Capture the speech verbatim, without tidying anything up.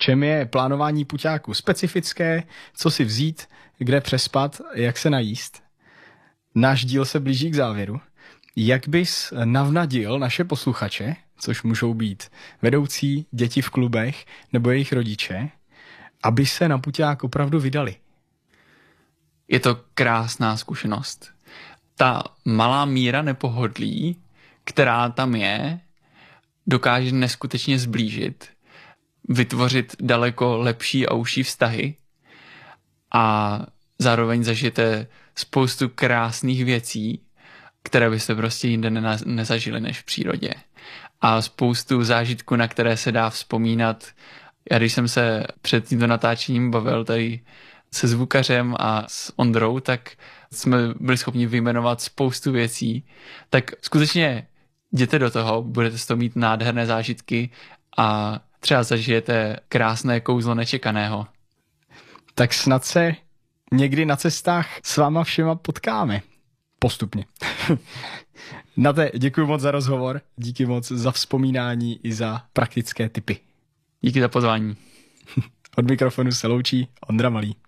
čem je plánování puťáku specifické, co si vzít, kde přespat, jak se najíst. Náš díl se blíží k závěru. Jak bys navnadil naše posluchače, což můžou být vedoucí, děti v klubech nebo jejich rodiče, aby se na puťák opravdu vydali? Je to krásná zkušenost. Ta malá míra nepohodlí, která tam je, dokáže neskutečně zblížit, vytvořit daleko lepší a užší vztahy a zároveň zažijete spoustu krásných věcí, které byste prostě jinde ne- nezažili než v přírodě. A spoustu zážitků, na které se dá vzpomínat. Já když jsem se před tímto natáčením bavil tady se zvukařem a s Ondrou, tak jsme byli schopni vyjmenovat spoustu věcí. Tak skutečně jděte do toho, budete z toho mít nádherné zážitky a třeba zažijete krásné kouzlo nečekaného. Tak snad se někdy na cestách s váma všema potkáme. Postupně. Nate, děkuji moc za rozhovor, díky moc za vzpomínání i za praktické tipy. Díky za pozvání. Od mikrofonu se loučí Ondra Malý.